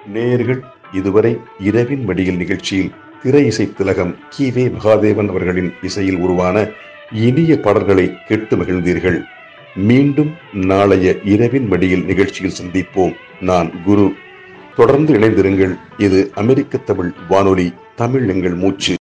நேயர்கள் இதுவரை இரவின் மடியில் நிகழ்ச்சியில் திரை இசை திலகம் கி.வே. மகாதேவன் அவர்களின் இசையில் உருவான இனிய பாடல்களை கேட்டு மகிழ்ந்தீர்கள். மீண்டும் நாளைய இரவின் மடியில் நிகழ்ச்சியில் சந்திப்போம். நான் குரு. தொடர்ந்து இணைந்திருங்கள். இது அமெரிக்க தமிழ் வானொலி. தமிழ் எங்கள் மூச்சு.